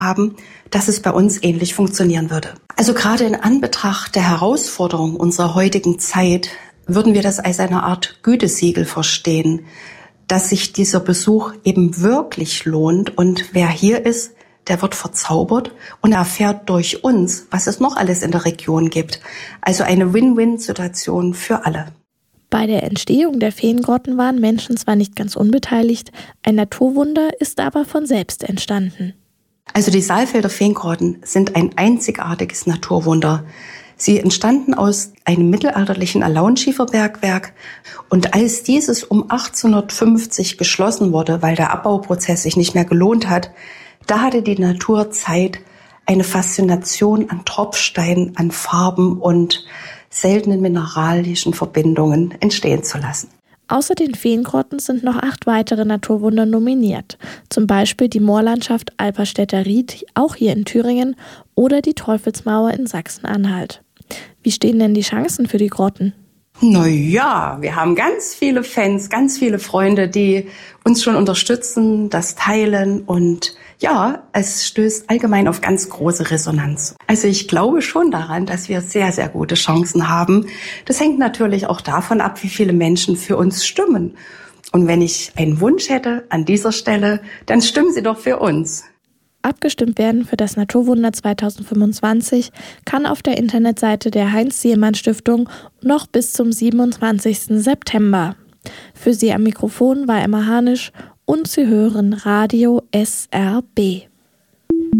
haben, dass es bei uns ähnlich funktionieren würde. Also gerade in Anbetracht der Herausforderung unserer heutigen Zeit würden wir das als eine Art Gütesiegel verstehen, dass sich dieser Besuch eben wirklich lohnt und wer hier ist, der wird verzaubert und erfährt durch uns, was es noch alles in der Region gibt. Also eine Win-Win-Situation für alle. Bei der Entstehung der Feengrotten waren Menschen zwar nicht ganz unbeteiligt, ein Naturwunder ist aber von selbst entstanden. Also die Saalfelder Feengrotten sind ein einzigartiges Naturwunder. Sie entstanden aus einem mittelalterlichen Alaunschieferbergwerk und als dieses um 1850 geschlossen wurde, weil der Abbauprozess sich nicht mehr gelohnt hat, da hatte die Natur Zeit, eine Faszination an Tropfsteinen, an Farben und seltenen mineralischen Verbindungen entstehen zu lassen. Außer den Feengrotten sind noch 8 weitere Naturwunder nominiert. Zum Beispiel die Moorlandschaft Alperstädter Ried, auch hier in Thüringen, oder die Teufelsmauer in Sachsen-Anhalt. Wie stehen denn die Chancen für die Grotten? Naja, wir haben ganz viele Fans, ganz viele Freunde, die uns schon unterstützen, das teilen und ja, es stößt allgemein auf ganz große Resonanz. Also ich glaube schon daran, dass wir sehr, sehr gute Chancen haben. Das hängt natürlich auch davon ab, wie viele Menschen für uns stimmen. Und wenn ich einen Wunsch hätte an dieser Stelle, dann stimmen Sie doch für uns. Abgestimmt werden für das Naturwunder 2025 kann auf der Internetseite der Heinz-Sielmann-Stiftung noch bis zum 27. September. Für Sie am Mikrofon war Emma Hanisch und Sie hören Radio SRB.